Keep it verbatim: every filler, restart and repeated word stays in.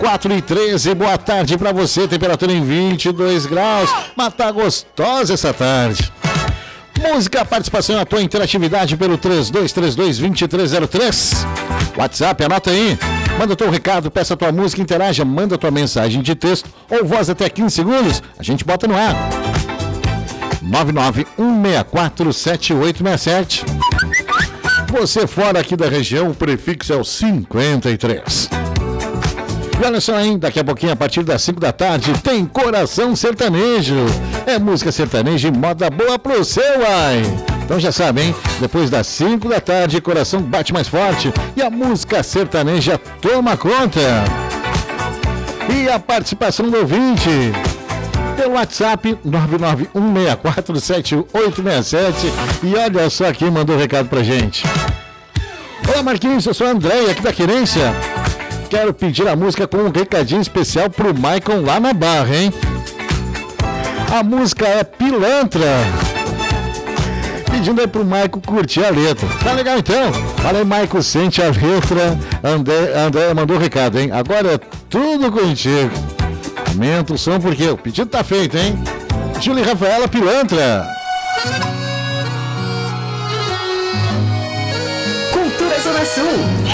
quatro e treze, boa tarde pra você, temperatura em vinte e dois graus, mas tá gostosa essa tarde. Música, participação, a tua interatividade pelo três dois três dois, dois três zero três. WhatsApp, anota aí. Manda teu recado, peça tua música, interaja, manda tua mensagem de texto ou voz até quinze segundos, a gente bota no ar. nove nove um seis quatro sete oito seis sete. Você fora aqui da região, o prefixo é o cinquenta e três. E olha só, hein? Daqui a pouquinho, a partir das cinco da tarde, tem Coração Sertanejo. É música sertaneja e moda boa pro seu, ai. Então já sabe, hein? Depois das cinco da tarde, coração bate mais forte e a música sertaneja toma conta. E a participação do ouvinte pelo WhatsApp nove nove um seis quatro sete oito seis sete. E olha só quem mandou o recado pra gente. Olá, Marquinhos, eu sou a Andréia aqui da Querência. Quero pedir a música com um recadinho especial pro Maicon lá na Barra, hein? A música é Pilantra. Pedindo aí pro Maicon curtir a letra. Tá legal então? Fala aí, Maicon, sente a letra. André, André mandou o recado, hein? Agora é tudo contigo. Aumenta o som porque o pedido tá feito, hein? Júlia e Rafaela, Pilantra. Cultura Zona Sul.